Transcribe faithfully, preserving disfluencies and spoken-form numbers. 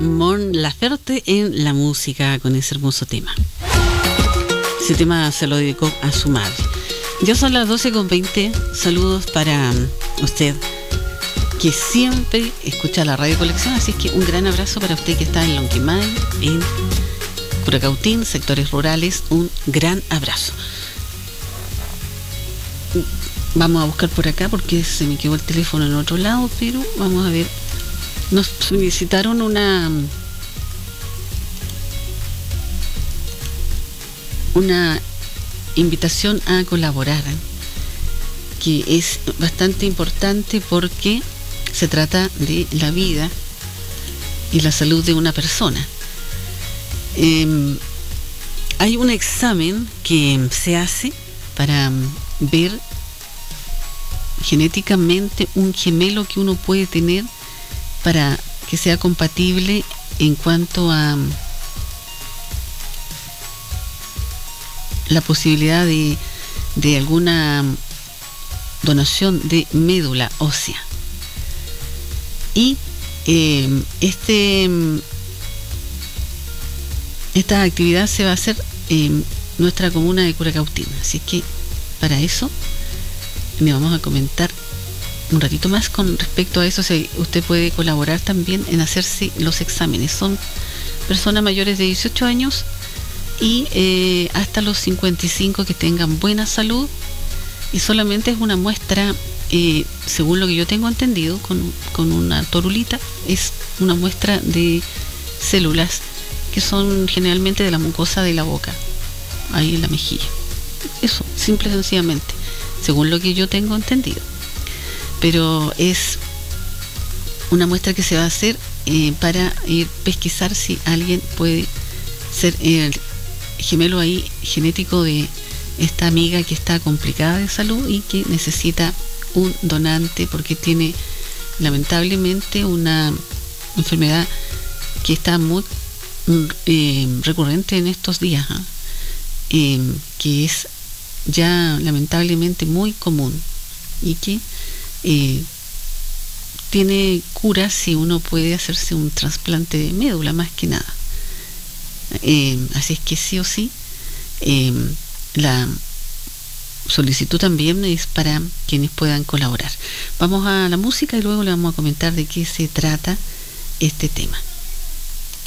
Mon Laferte en la música con ese hermoso tema. Ese tema se lo dedicó a su madre. Ya son las doce con veinte. Saludos para usted que siempre escucha la Radio Colección. Así es que un gran abrazo para usted que está en Lonquimay, en Curacautín, sectores rurales. Un gran abrazo. Vamos a buscar por acá porque se me quedó el teléfono en otro lado, pero vamos a ver. Nos solicitaron una una invitación a colaborar, que es bastante importante porque se trata de la vida y la salud de una persona. Eh, hay un examen que se hace para ver genéticamente un gemelo que uno puede tener para que sea compatible en cuanto a la posibilidad de, de alguna donación de médula ósea. Y eh, este esta actividad se va a hacer en nuestra comuna de Curacautín. Así que para eso le vamos a comentar un ratito más con respecto a eso. Si usted puede colaborar también en hacerse los exámenes. Son personas mayores de dieciocho años y eh, hasta los cincuenta y cinco que tengan buena salud, y solamente es una muestra, eh, según lo que yo tengo entendido, con, con una torulita, es una muestra de células que son generalmente de la mucosa de la boca, ahí en la mejilla. Eso, simple y sencillamente, según lo que yo tengo entendido. Pero es una muestra que se va a hacer eh, para ir pesquisar si alguien puede ser el gemelo ahí genético de esta amiga que está complicada de salud y que necesita un donante porque tiene lamentablemente una enfermedad que está muy eh, recurrente en estos días, ¿eh? Eh, que es ya lamentablemente muy común y que eh, tiene cura si uno puede hacerse un trasplante de médula, más que nada. Eh, así es que sí o sí eh, la solicitud también es para quienes puedan colaborar. Vamos a la música y luego le vamos a comentar de qué se trata este tema.